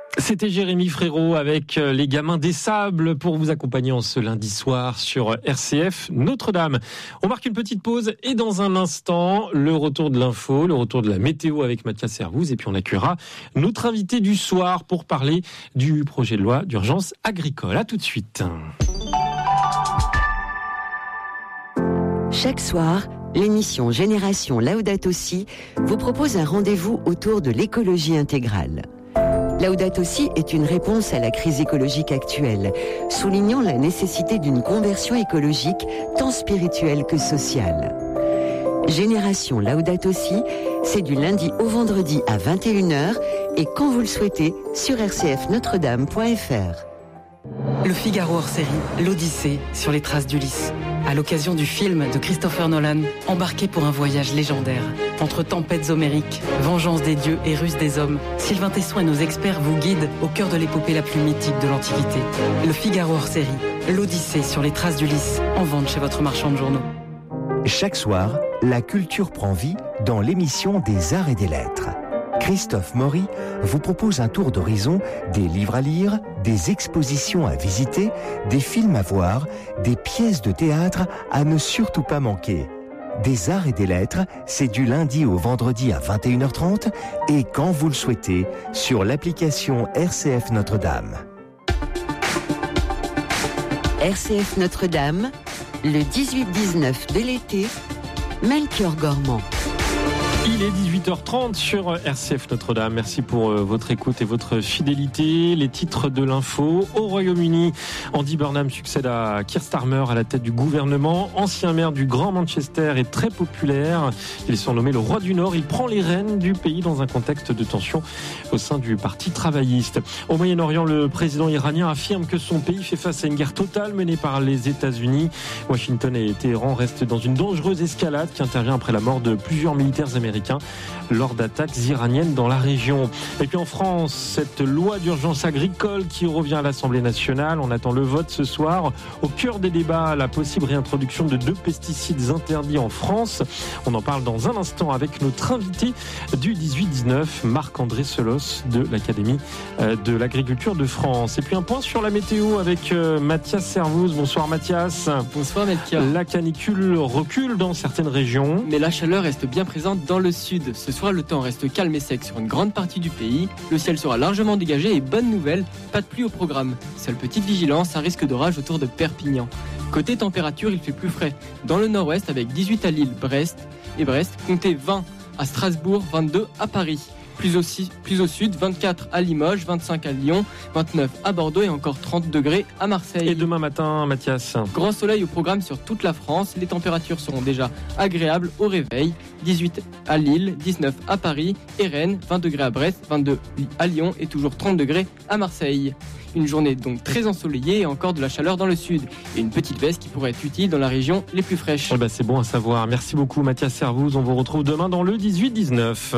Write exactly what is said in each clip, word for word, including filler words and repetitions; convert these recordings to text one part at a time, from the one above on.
C'était Jérémy Frérot avec les gamins des sables pour vous accompagner en ce lundi soir sur R C F Notre-Dame. On marque une petite pause et dans un instant, le retour de l'info, le retour de la météo avec Mathias Servouz et puis on accueillera notre invité du soir pour parler du projet de loi d'urgence agricole. À tout de suite. Chaque soir, l'émission Génération Laudato Si vous propose un rendez-vous autour de l'écologie intégrale. Laudato Si est une réponse à la crise écologique actuelle, soulignant la nécessité d'une conversion écologique tant spirituelle que sociale. Génération Laudato Si, c'est du lundi au vendredi à vingt et une heures et quand vous le souhaitez sur r c f notre dame point f r. Le Figaro hors série, l'Odyssée sur les traces d'Ulysse. À l'occasion du film de Christopher Nolan, embarqué pour un voyage légendaire. Entre tempêtes homériques, vengeance des dieux et ruse des hommes, Sylvain Tesson et nos experts vous guident au cœur de l'épopée la plus mythique de l'Antiquité. Le Figaro hors série, l'Odyssée sur les traces d'Ulysse, en vente chez votre marchand de journaux. Chaque soir, la culture prend vie dans l'émission des Arts et des Lettres. Christophe Maury vous propose un tour d'horizon des livres à lire, des expositions à visiter, des films à voir, des pièces de théâtre à ne surtout pas manquer. Des Arts et des Lettres, c'est du lundi au vendredi à vingt et une heures trente et quand vous le souhaitez sur l'application R C F Notre-Dame. R C F Notre-Dame, le dix-huit dix-neuf de l'été, Melchior Gormand. Il est dix-huit heures trente sur R C F Notre-Dame. Merci pour votre écoute et votre fidélité. Les titres de l'info. Au Royaume-Uni, Andy Burnham succède à Keir Starmer à la tête du gouvernement. Ancien maire du Grand Manchester et très populaire. Il est surnommé le roi du Nord. Il prend les rênes du pays dans un contexte de tension au sein du Parti travailliste. Au Moyen-Orient, le président iranien affirme que son pays fait face à une guerre totale menée par les États-Unis. Washington et Téhéran restent dans une dangereuse escalade qui intervient après la mort de plusieurs militaires américains lors d'attaques iraniennes dans la région. Et puis en France, cette loi d'urgence agricole qui revient à l'Assemblée nationale. On attend le vote ce soir. Au cœur des débats, la possible réintroduction de deux pesticides interdits en France. On en parle dans un instant avec notre invité du dix-huit dix-neuf, Marc-André Selos de l'Académie de l'Agriculture de France. Et puis un point sur la météo avec Mathias Servouz. Bonsoir Mathias. Bonsoir Melchior. La canicule recule dans certaines régions. Mais la chaleur reste bien présente dans le sud. Ce soir, le temps reste calme et sec sur une grande partie du pays. Le ciel sera largement dégagé et bonne nouvelle, pas de pluie au programme. Seule petite vigilance, un risque d'orage autour de Perpignan. Côté température, il fait plus frais. Dans le nord-ouest, avec dix-huit à Lille, Brest et Brest, comptez vingt à Strasbourg, vingt-deux à Paris. Plus au, plus au sud, vingt-quatre à Limoges, vingt-cinq à Lyon, vingt-neuf à Bordeaux et encore trente degrés à Marseille. Et demain matin, Mathias? Grand soleil au programme sur toute la France. Les températures seront déjà agréables au réveil. dix-huit à Lille, dix-neuf à Paris et Rennes, vingt degrés à Brest, vingt-deux à Lyon et toujours trente degrés à Marseille. Une journée donc très ensoleillée et encore de la chaleur dans le sud. Et une petite veste qui pourrait être utile dans la région les plus fraîches. Eh ben c'est bon à savoir. Merci beaucoup Mathias Servouz. On vous retrouve demain dans le dix-huit dix-neuf.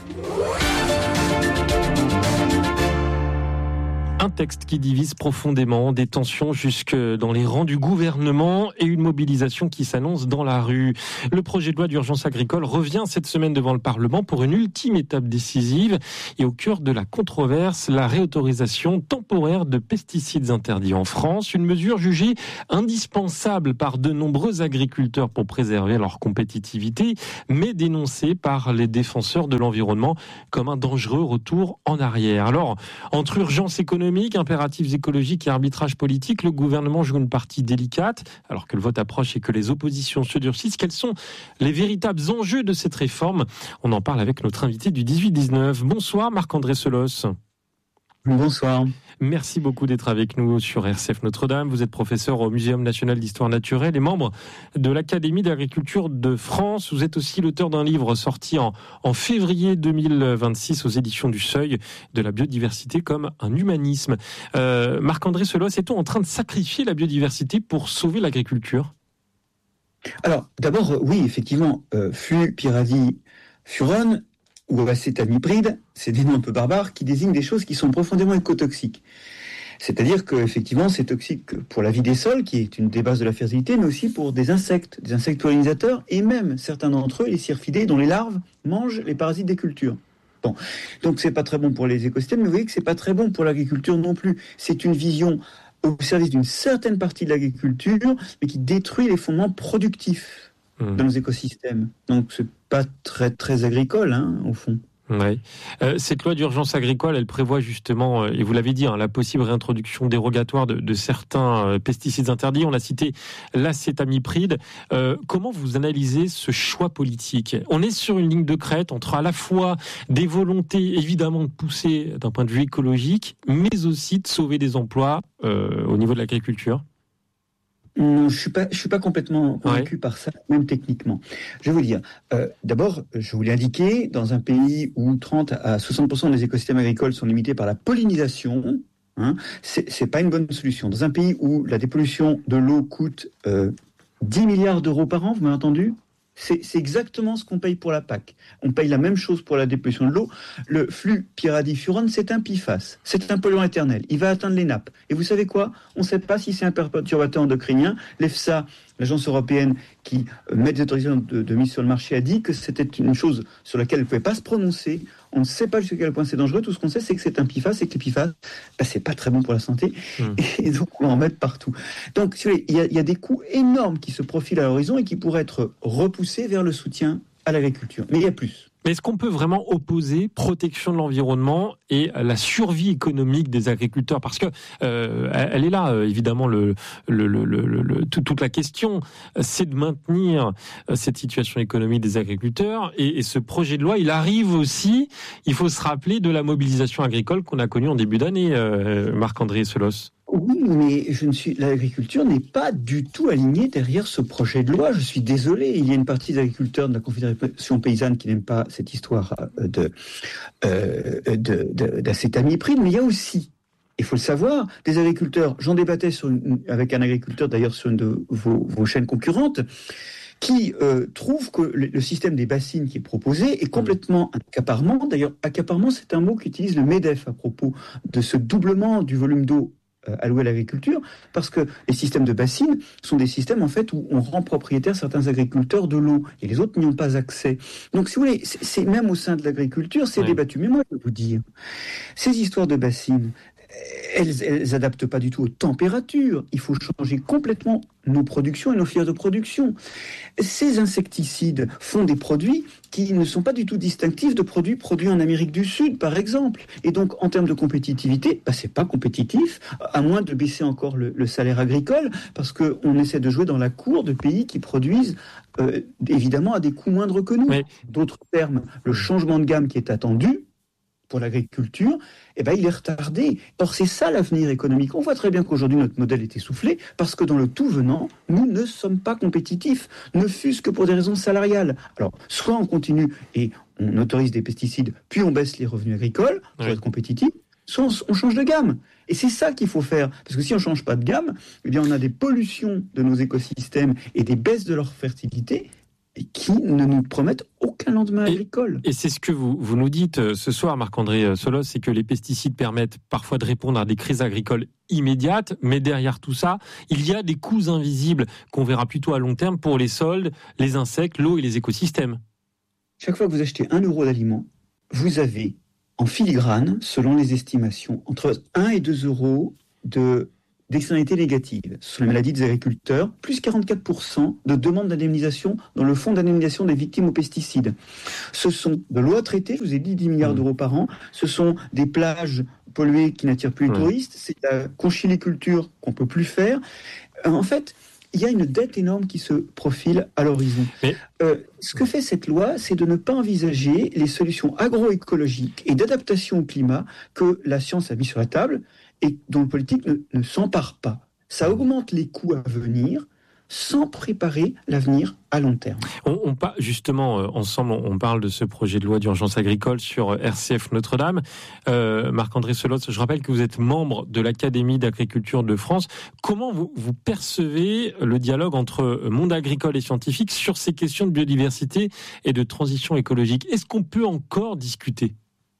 Un texte qui divise profondément, des tensions jusque dans les rangs du gouvernement et une mobilisation qui s'annonce dans la rue. Le projet de loi d'urgence agricole revient cette semaine devant le Parlement pour une ultime étape décisive. Et au cœur de la controverse, la réautorisation temporaire de pesticides interdits en France. Une mesure jugée indispensable par de nombreux agriculteurs pour préserver leur compétitivité, mais dénoncée par les défenseurs de l'environnement comme un dangereux retour en arrière. Alors, entre urgence économique, impératifs écologiques et arbitrage politique, le gouvernement joue une partie délicate, alors que le vote approche et que les oppositions se durcissent. Quels sont les véritables enjeux de cette réforme? On en parle avec notre invité du dix-huit dix-neuf. Bonsoir Marc-André Selos. Bonsoir. Merci beaucoup d'être avec nous sur R C F Notre-Dame. Vous êtes professeur au Muséum national d'histoire naturelle et membre de l'Académie d'agriculture de France. Vous êtes aussi l'auteur d'un livre sorti en, en février deux mille vingt-six aux éditions du Seuil, de la biodiversité comme un humanisme. Euh, Marc-André Selos, est-on en train de sacrifier la biodiversité pour sauver l'agriculture? Alors, d'abord, oui, effectivement, euh, flu, pyravie, furon ou acétamipride, c'est des noms un peu barbares qui désignent des choses qui sont profondément écotoxiques. C'est-à-dire qu'effectivement, c'est toxique pour la vie des sols, qui est une des bases de la fertilité, mais aussi pour des insectes, des insectes pollinisateurs, et même certains d'entre eux, les syrphidés, dont les larves mangent les parasites des cultures. Bon, donc c'est pas très bon pour les écosystèmes, mais vous voyez que c'est pas très bon pour l'agriculture non plus. C'est une vision au service d'une certaine partie de l'agriculture, mais qui détruit les fondements productifs mmh. de nos écosystèmes. Donc c'est pas très très agricole, hein, au fond. Oui. Euh, cette loi d'urgence agricole, elle prévoit justement, euh, et vous l'avez dit, hein, la possible réintroduction dérogatoire de, de certains euh, pesticides interdits. On a cité l'acétamipride. Euh, comment vous analysez ce choix politique ? On est sur une ligne de crête entre à la fois des volontés évidemment de pousser d'un point de vue écologique, mais aussi de sauver des emplois euh, au niveau de l'agriculture. Non, je suis pas, je suis pas complètement convaincu ouais. par ça, même techniquement. Je vais vous dire. Euh, d'abord, je vous l'ai indiqué, dans un pays où trente à soixante pour cent des écosystèmes agricoles sont limités par la pollinisation, hein, c'est, c'est pas une bonne solution. Dans un pays où la dépollution de l'eau coûte euh, dix milliards d'euros par an, vous m'avez entendu ? C'est, c'est exactement ce qu'on paye pour la P A C. On paye la même chose pour la dépollution de l'eau. Le flux pyradifurone, c'est un P F A S. C'est un polluant éternel. Il va atteindre les nappes. Et vous savez quoi ? On ne sait pas si c'est un perturbateur endocrinien. L'EFSA, l'agence européenne qui met des autorisations de, de mise sur le marché, a dit que c'était une chose sur laquelle elle ne pouvait pas se prononcer. On ne sait pas jusqu'à quel point c'est dangereux. Tout ce qu'on sait, c'est que c'est un P F A S et que les P F A S, bah, c'est pas très bon pour la santé. Mmh. Et donc, on va en mettre partout. Donc, si vous voulez, il y a, il y a des coûts énormes qui se profilent à l'horizon et qui pourraient être repoussés vers le soutien à l'agriculture. Mais il y a plus. Mais est-ce qu'on peut vraiment opposer protection de l'environnement et la survie économique des agriculteurs ? Parce que euh, elle est là, évidemment, le, le, le, le, le, toute la question, c'est de maintenir cette situation économique des agriculteurs. Et, et ce projet de loi, il arrive aussi, il faut se rappeler de la mobilisation agricole qu'on a connue en début d'année, euh, Marc-André Selos. Oui, mais je ne suis, l'agriculture n'est pas du tout alignée derrière ce projet de loi. Je suis désolé. Il y a une partie des agriculteurs de la Confédération paysanne qui n'aiment pas cette histoire de, euh, de, de, d'acétamipride, mais il y a aussi, il faut le savoir, des agriculteurs. J'en débattais sur une, avec un agriculteur d'ailleurs sur une de vos, vos chaînes concurrentes, qui euh, trouve que le, le système des bassines qui est proposé est complètement un accaparement. D'ailleurs, accaparement, c'est un mot qu'utilise le MEDEF à propos de ce doublement du volume d'eau alloués à l'agriculture, parce que les systèmes de bassines sont des systèmes en fait où on rend propriétaire certains agriculteurs de l'eau et les autres n'y ont pas accès. Donc si vous voulez, c'est, c'est même au sein de l'agriculture, c'est oui. débattu. Mais moi je vais vous dire, ces histoires de bassines, elles, elles adaptent pas du tout aux températures. Il faut changer complètement nos productions et nos filières de production. Ces insecticides font des produits qui ne sont pas du tout distinctifs de produits produits en Amérique du Sud, par exemple. Et donc, en termes de compétitivité, bah, c'est pas compétitif, à moins de baisser encore le, le salaire agricole, parce qu'on essaie de jouer dans la cour de pays qui produisent euh, évidemment à des coûts moindres que nous. Mais... D'autres termes, le changement de gamme qui est attendu pour l'agriculture, eh ben, il est retardé. Or, c'est ça l'avenir économique. On voit très bien qu'aujourd'hui, notre modèle est essoufflé parce que dans le tout venant, nous ne sommes pas compétitifs, ne fût-ce que pour des raisons salariales. Alors, soit on continue et on autorise des pesticides, puis on baisse les revenus agricoles pour oui. être compétitif, soit on, on change de gamme. Et c'est ça qu'il faut faire. Parce que si on ne change pas de gamme, eh bien, on a des pollutions de nos écosystèmes et des baisses de leur fertilité et qui ne nous promettent aucun lendemain et, agricole. Et c'est ce que vous, vous nous dites ce soir, Marc-André Selos, c'est que les pesticides permettent parfois de répondre à des crises agricoles immédiates, mais derrière tout ça, il y a des coûts invisibles qu'on verra plutôt à long terme pour les sols, les insectes, l'eau et les écosystèmes. Chaque fois que vous achetez un euro d'aliments, vous avez en filigrane, selon les estimations, entre un et deux euros de d'externalités négatives sur les maladies des agriculteurs, plus quarante-quatre pour cent de demandes d'indemnisation dans le fonds d'indemnisation des victimes aux pesticides. Ce sont de l'eau à traiter, je vous ai dit dix milliards d'euros par an, ce sont des plages polluées qui n'attirent plus les ouais. touristes, c'est la conchiliculture qu'on ne peut plus faire. En fait, il y a une dette énorme qui se profile à l'horizon. Mais... Euh, ce que fait cette loi, c'est de ne pas envisager les solutions agroécologiques et d'adaptation au climat que la science a mis sur la table et dont le politique ne, ne s'empare pas. Ça augmente les coûts à venir sans préparer l'avenir à long terme. On, on justement, euh, ensemble, on parle de ce projet de loi d'urgence agricole sur R C F Notre-Dame. Euh, Marc-André Selos, je rappelle que vous êtes membre de l'Académie d'agriculture de France. Comment vous, vous percevez le dialogue entre monde agricole et scientifique sur ces questions de biodiversité et de transition écologique ? Est-ce qu'on peut encore discuter ?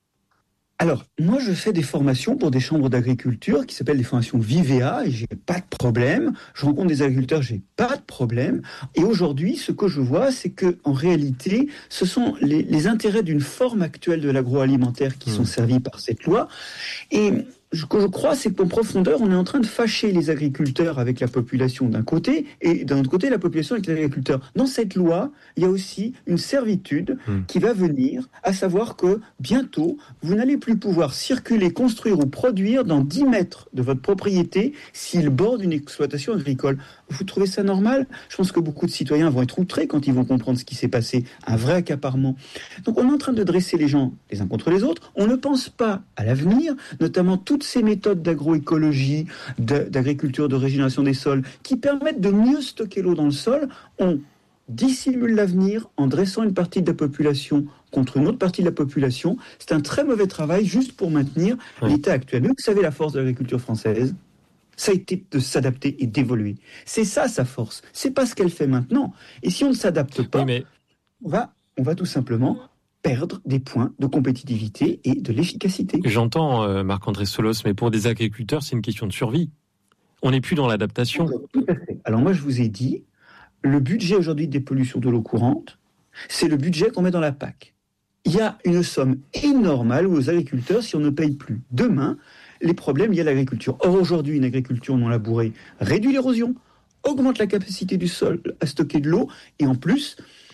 Alors, moi, je fais des formations pour des chambres d'agriculture qui s'appellent des formations Vivea et j'ai pas de problème. Je rencontre des agriculteurs, j'ai pas de problème. Et aujourd'hui, ce que je vois, c'est que en réalité, ce sont les, les intérêts d'une forme actuelle de l'agroalimentaire qui mmh. sont servis par cette loi. Et ce que je crois, c'est qu'en profondeur, on est en train de fâcher les agriculteurs avec la population d'un côté et d'un autre côté, la population avec les agriculteurs. Dans cette loi, il y a aussi une servitude mmh. qui va venir, à savoir que bientôt, vous n'allez plus pouvoir circuler, construire ou produire dans dix mètres de votre propriété s'il borde une exploitation agricole. Vous trouvez ça normal ? Je pense que beaucoup de citoyens vont être outrés quand ils vont comprendre ce qui s'est passé, un vrai accaparement. Donc on est en train de dresser les gens les uns contre les autres. On ne pense pas à l'avenir, notamment toutes ces méthodes d'agroécologie, d'agriculture, de régénération des sols, qui permettent de mieux stocker l'eau dans le sol. On dissimule l'avenir en dressant une partie de la population contre une autre partie de la population. C'est un très mauvais travail juste pour maintenir oui. l'état actuel. Mais vous savez, la force de l'agriculture française, ça a été de s'adapter et d'évoluer. C'est ça sa force. C'est pas ce qu'elle fait maintenant. Et si on ne s'adapte pas, oui, mais... on va, on va tout simplement perdre des points de compétitivité et de l'efficacité. J'entends euh, Marc-André Solos, mais pour des agriculteurs, c'est une question de survie. On n'est plus dans l'adaptation. Tout à fait. Alors moi, je vous ai dit, le budget aujourd'hui des pollutions de l'eau courante, c'est le budget qu'on met dans la P A C. Il y a une somme énorme aux agriculteurs si on ne paye plus. Demain, les problèmes liés à l'agriculture. Or, aujourd'hui, une agriculture non labourée réduit l'érosion, augmente la capacité du sol à stocker de l'eau, et en plus,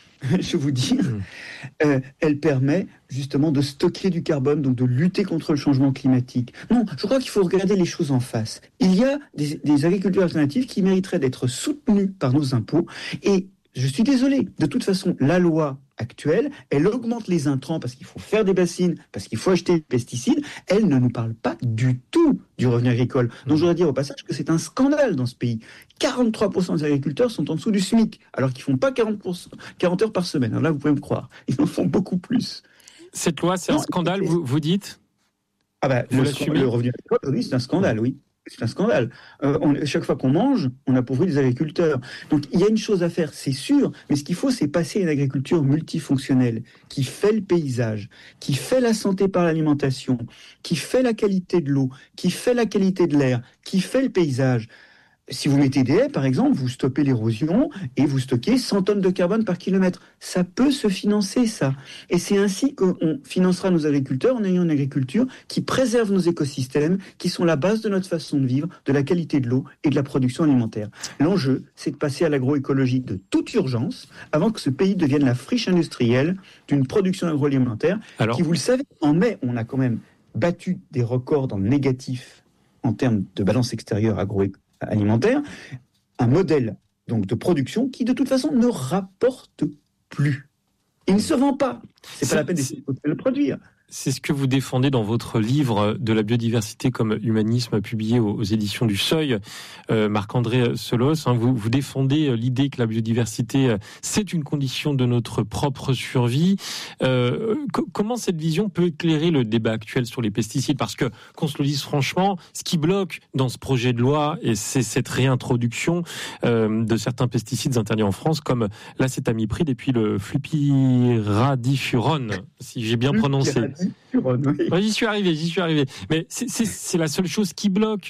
je vous dis, mmh. euh, elle permet justement de stocker du carbone, donc de lutter contre le changement climatique. Non, je crois qu'il faut regarder les choses en face. Il y a des, des agricultures alternatives qui mériteraient d'être soutenues par nos impôts, et je suis désolé, de toute façon, la loi actuelle, elle augmente les intrants parce qu'il faut faire des bassines, parce qu'il faut acheter des pesticides, elle ne nous parle pas du tout du revenu agricole. Donc je voudrais dire au passage que c'est un scandale dans ce pays. quarante-trois pour cent des agriculteurs sont en dessous du SMIC, alors qu'ils font pas quarante pour cent, quarante heures par semaine. Alors là, vous pouvez me croire, ils en font beaucoup plus. Cette loi, c'est non, un scandale, vous, vous dites ? Ah bah, le, le revenu agricole, oui, c'est un scandale, oui. C'est un scandale. Euh, on, chaque fois qu'on mange, on appauvrit les agriculteurs. Donc il y a une chose à faire, c'est sûr, mais ce qu'il faut, c'est passer à une agriculture multifonctionnelle, qui fait le paysage, qui fait la santé par l'alimentation, qui fait la qualité de l'eau, qui fait la qualité de l'air, qui fait le paysage. Si vous mettez des haies, par exemple, vous stoppez l'érosion et vous stockez cent tonnes de carbone par kilomètre. Ça peut se financer, ça. Et c'est ainsi qu'on financera nos agriculteurs en ayant une agriculture qui préserve nos écosystèmes, qui sont la base de notre façon de vivre, de la qualité de l'eau et de la production alimentaire. L'enjeu, c'est de passer à l'agroécologie de toute urgence avant que ce pays devienne la friche industrielle d'une production agroalimentaire Alors... qui, vous le savez, en mai, on a quand même battu des records dans le négatif en termes de balance extérieure agroécologique alimentaire, un modèle donc de production qui de toute façon ne rapporte plus. Il ne se vend pas. C'est, c'est pas la peine d'essayer de le produire. C'est ce que vous défendez dans votre livre de la biodiversité comme humanisme, publié aux, aux éditions du Seuil, euh, Marc-André Solos. Hein, vous, vous défendez l'idée que la biodiversité, c'est une condition de notre propre survie. Euh, co- comment cette vision peut éclairer le débat actuel sur les pesticides ? Parce que, qu'on se le dise franchement, ce qui bloque dans ce projet de loi, et c'est cette réintroduction euh, de certains pesticides interdits en France, comme l'acétamipride et puis le flupiradifurone, si j'ai bien prononcé. Oui. J'y suis arrivé, j'y suis arrivé. Mais c'est, c'est, c'est la seule chose qui bloque.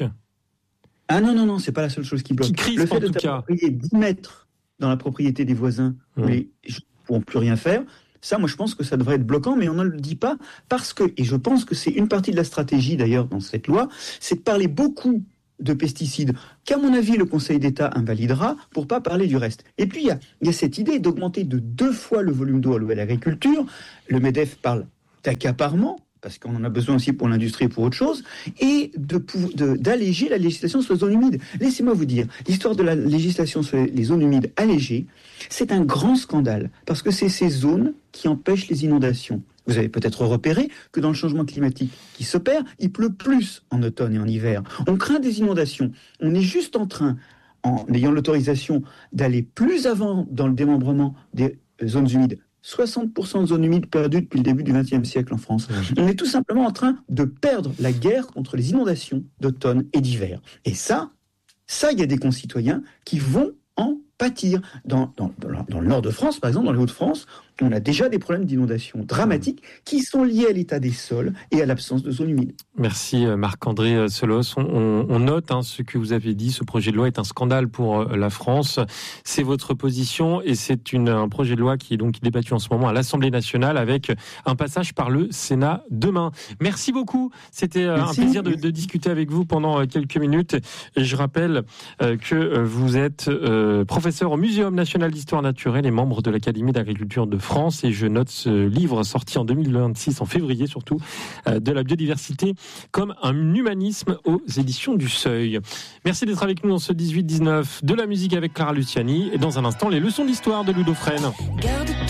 Ah non, non, non, c'est pas la seule chose qui bloque. Qui crispe, le fait en de tout cas. dix mètres dans la propriété des voisins, mmh. où les gens ne pourront plus rien faire, ça, moi, je pense que ça devrait être bloquant, mais on ne le dit pas parce que, et je pense que c'est une partie de la stratégie, d'ailleurs, dans cette loi, c'est de parler beaucoup de pesticides, qu'à mon avis, le Conseil d'État invalidera pour pas parler du reste. Et puis, il y a, il y a cette idée d'augmenter de deux fois le volume d'eau alloué à l'agriculture. Le MEDEF parle d'accaparement, parce qu'on en a besoin aussi pour l'industrie et pour autre chose, et de, de, d'alléger la législation sur les zones humides. Laissez-moi vous dire, l'histoire de la législation sur les zones humides allégées, c'est un grand scandale, parce que c'est ces zones qui empêchent les inondations. Vous avez peut-être repéré que dans le changement climatique qui s'opère, il pleut plus en automne et en hiver. On craint des inondations. On est juste en train, en ayant l'autorisation d'aller plus avant dans le démembrement des zones humides, soixante pour cent de zones humides perdues depuis le début du vingtième siècle en France. On est tout simplement en train de perdre la guerre contre les inondations d'automne et d'hiver. Et ça, ça, il y a des concitoyens qui vont en pâtir. Dans, dans, dans, dans le nord de France, par exemple, dans les Hauts-de-France, on a déjà des problèmes d'inondation dramatiques qui sont liés à l'état des sols et à l'absence de zones humides. Merci Marc-André Selos. On, on, on note hein, ce que vous avez dit. Ce projet de loi est un scandale pour la France. C'est votre position et c'est une, un projet de loi qui est donc débattu en ce moment à l'Assemblée nationale avec un passage par le Sénat demain. Merci beaucoup. C'était Merci. un plaisir de, de discuter avec vous pendant quelques minutes. Et je rappelle que vous êtes professeur au Muséum national d'histoire naturelle et membre de l'Académie d'agriculture de France. Et je note ce livre sorti en deux mille vingt-six, en février surtout, de la biodiversité comme un humanisme aux éditions du Seuil. Merci d'être avec nous dans ce dix-huit dix-neuf. De la musique avec Clara Luciani et dans un instant les leçons d'histoire de Ludo Frêne.